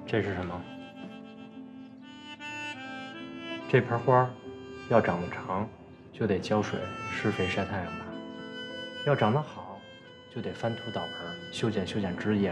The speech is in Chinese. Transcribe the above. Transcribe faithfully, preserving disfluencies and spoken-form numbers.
这是什么？这盆花要长得长，就得浇水、施肥、晒太阳吧；要长得好，就得翻土倒盆，修剪修剪枝叶，